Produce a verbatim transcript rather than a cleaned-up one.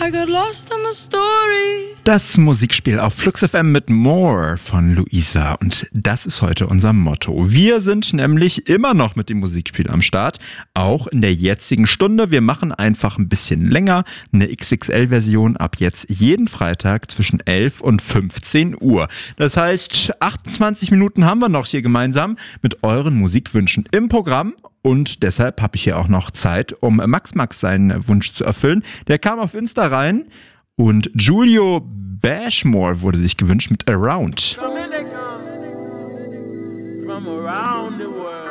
I got lost in the story. Das Musikspiel auf Flux F M mit More von Luisa. Und das ist heute unser Motto. Wir sind nämlich immer noch mit dem Musikspiel am Start. Auch in der jetzigen Stunde. Wir machen einfach ein bisschen länger. Eine X X L-Version ab jetzt jeden Freitag zwischen elf und fünfzehn Uhr. Das heißt, achtundzwanzig Minuten haben wir noch hier gemeinsam mit euren Musikwünschen im Programm. Und deshalb habe ich hier auch noch Zeit, um Max Max seinen Wunsch zu erfüllen. Der kam auf Insta rein und Julio Bashmore wurde sich gewünscht mit Around. From around the world.